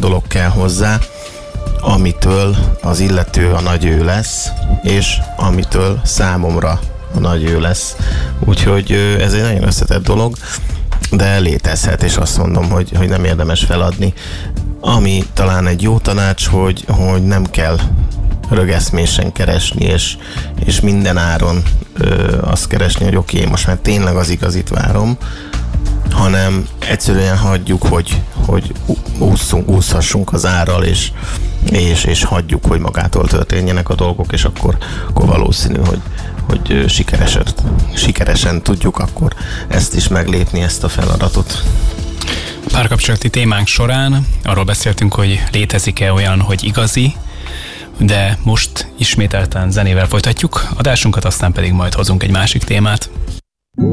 dolog kell hozzá, amitől az illető a nagy ő lesz, és amitől számomra a nagy ő lesz. Úgyhogy ez egy nagyon összetett dolog, de létezhet, és azt mondom, hogy nem érdemes feladni. Ami talán egy jó tanács, hogy nem kell rögeszmésen keresni, és minden áron azt keresni, hogy oké, most már tényleg az igazit várom, hanem egyszerűen hagyjuk, hogy úszhassunk az árral, és hagyjuk, hogy magától történjenek a dolgok, és akkor valószínű, hogy sikeresen tudjuk akkor ezt is meglépni, ezt a feladatot. Párkapcsolati témánk során arról beszéltünk, hogy létezik-e olyan, hogy igazi, de most ismételten zenével folytatjuk adásunkat, aztán pedig majd hozunk egy másik témát.